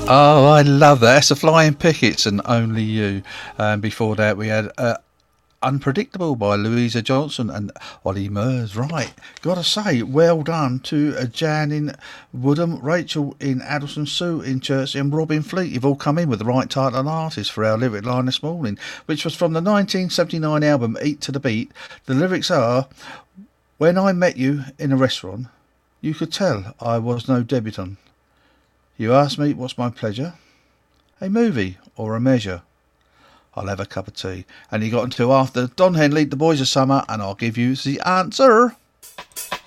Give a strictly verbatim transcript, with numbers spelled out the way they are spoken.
Oh, I love that. That's the Flying Pickets and Only You. Um, before that, we had uh, Unpredictable by Louisa Johnson and Ollie Murs. Right, gotta say, well done to uh, Jan in Woodham, Rachel in Addleston, Sue in Chertsey, and Robin Fleet. You've all come in with the right title and artist for our lyric line this morning, which was from the nineteen seventy-nine album Eat to the Beat. The lyrics are: when I met you in a restaurant, you could tell I was no debutant. You asked me what's my pleasure, a movie or a measure. I'll have a cup of tea. And you got until after Don Henley, The Boys of Summer, and I'll give you the answer.